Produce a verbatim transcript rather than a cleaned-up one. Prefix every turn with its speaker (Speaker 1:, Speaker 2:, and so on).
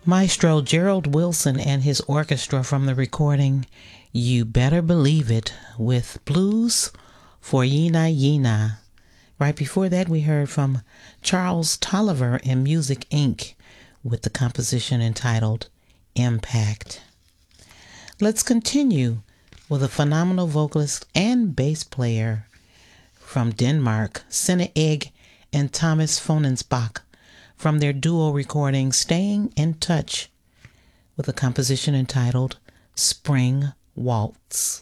Speaker 1: Maestro Gerald Wilson and his orchestra from the recording You Better Believe It with Blues for Yena Yena. Right before that, we heard from Charles Tolliver and Music Incorporated with the composition entitled Impact. Let's continue with a phenomenal vocalist and bass player from Denmark, Senne Egg and Thomas Fonensbach, from their duo recording Staying in Touch with a composition entitled Spring Waltz.